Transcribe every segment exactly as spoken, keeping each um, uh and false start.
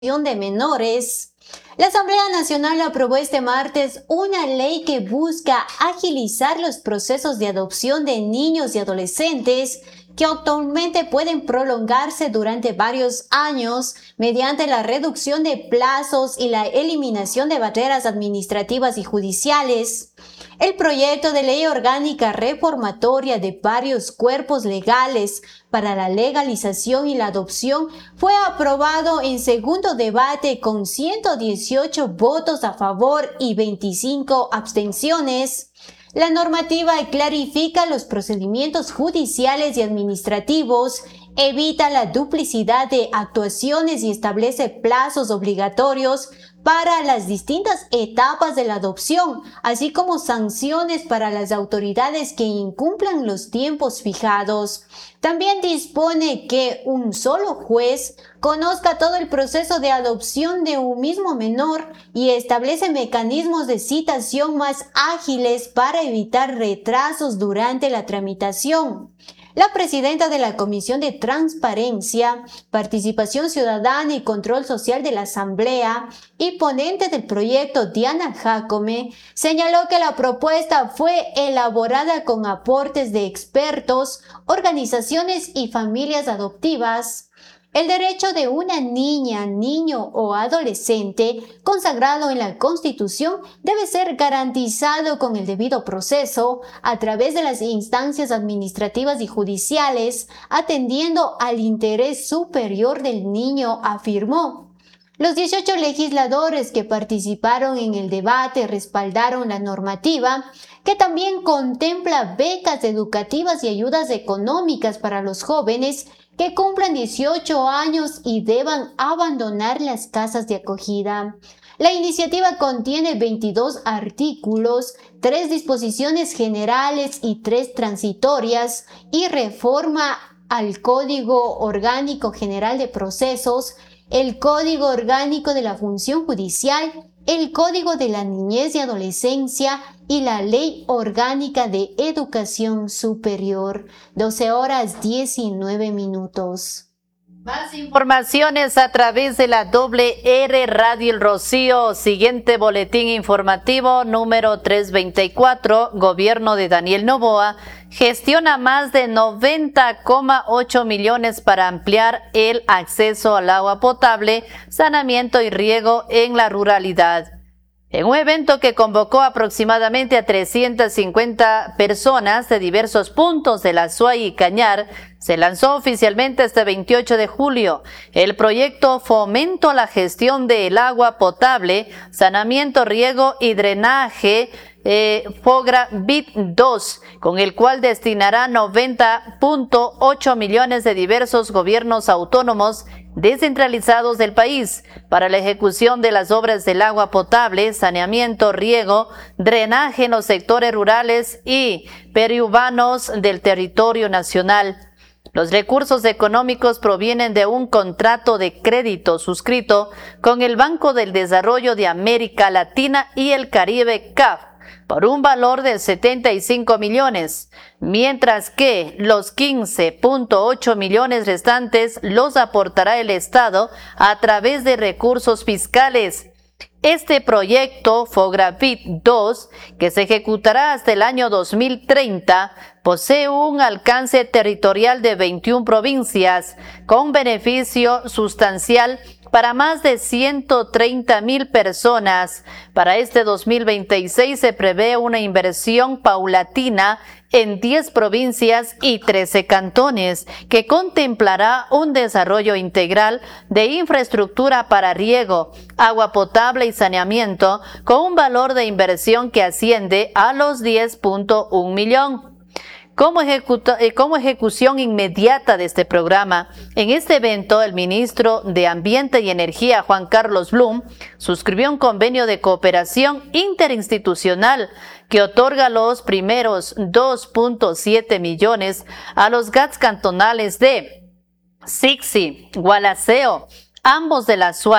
de menores. La Asamblea Nacional aprobó este martes una ley que busca agilizar los procesos de adopción de niños y adolescentes que actualmente pueden prolongarse durante varios años mediante la reducción de plazos y la eliminación de barreras administrativas y judiciales. El proyecto de ley orgánica reformatoria de varios cuerpos legales para la legalización y la adopción fue aprobado en segundo debate con ciento dieciocho votos a favor y veinticinco abstenciones. La normativa clarifica los procedimientos judiciales y administrativos, evita la duplicidad de actuaciones y establece plazos obligatorios para las distintas etapas de la adopción, así como sanciones para las autoridades que incumplan los tiempos fijados. También dispone que un solo juez conozca todo el proceso de adopción de un mismo menor y establece mecanismos de citación más ágiles para evitar retrasos durante la tramitación. La presidenta de la Comisión de Transparencia, Participación Ciudadana y Control Social de la Asamblea y ponente del proyecto, Diana Jácome, señaló que la propuesta fue elaborada con aportes de expertos, organizaciones y familias adoptivas. El derecho de una niña, niño o adolescente, consagrado en la Constitución, debe ser garantizado con el debido proceso a través de las instancias administrativas y judiciales, atendiendo al interés superior del niño, afirmó. Los dieciocho legisladores que participaron en el debate respaldaron la normativa, que también contempla becas educativas y ayudas económicas para los jóvenes que cumplan dieciocho años y deban abandonar las casas de acogida. La iniciativa contiene veintidós artículos, tres disposiciones generales y tres transitorias, y reforma al Código Orgánico General de Procesos, el Código Orgánico de la Función Judicial, el Código de la Niñez y Adolescencia y la Ley Orgánica de Educación Superior. doce horas diecinueve minutos. Más informaciones a través de la doble R Radio El Rocío. Siguiente boletín informativo número trescientos veinticuatro. Gobierno de Daniel Noboa gestiona más de noventa coma ocho millones para ampliar el acceso al agua potable, saneamiento y riego en la ruralidad. En un evento que convocó aproximadamente a trescientas cincuenta personas de diversos puntos de la Azuay y Cañar, se lanzó oficialmente este veintiocho de julio el proyecto Fomento a la Gestión del Agua Potable, Saneamiento, Riego y Drenaje eh, FOGRA-B I T dos, con el cual destinará noventa punto ocho millones de diversos gobiernos autónomos descentralizados del país para la ejecución de las obras del agua potable, saneamiento, riego, drenaje en los sectores rurales y periurbanos del territorio nacional. Los recursos económicos provienen de un contrato de crédito suscrito con el Banco del Desarrollo de América Latina y el Caribe, C A F, por un valor de setenta y cinco millones, mientras que los quince punto ocho millones restantes los aportará el Estado a través de recursos fiscales. Este proyecto FOGRA-B I T dos, que se ejecutará hasta el año dos mil treinta, posee un alcance territorial de veintiuna provincias, con beneficio sustancial para más de ciento treinta mil personas. Para este dos mil veintiséis se prevé una inversión paulatina en diez provincias y trece cantones, que contemplará un desarrollo integral de infraestructura para riego, agua potable y saneamiento, con un valor de inversión que asciende a los diez punto uno millón. Como, eh, como ejecución inmediata de este programa, en este evento el ministro de Ambiente y Energía, Juan Carlos Blum, suscribió un convenio de cooperación interinstitucional que otorga los primeros dos punto siete millones a los G A Ts cantonales de Sixi, Gualaceo, ambos de la Azuay,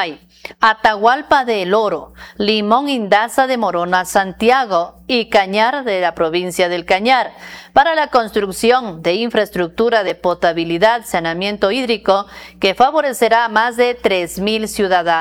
Atahualpa de El Oro, Limón Indaza de Morona, Santiago y Cañar de la provincia del Cañar, para la construcción de infraestructura de potabilidad, saneamiento hídrico que favorecerá a más de tres mil ciudadanos.